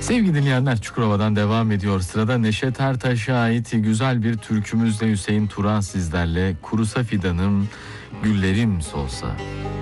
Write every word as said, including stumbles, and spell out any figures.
Sevgili dinleyenler, Çukurova'dan devam ediyor. Sırada Neşet Ertaş'a ait güzel bir türkümüzle Hüseyin Turan sizlerle. Kurusa fidanım, güllerim solsa.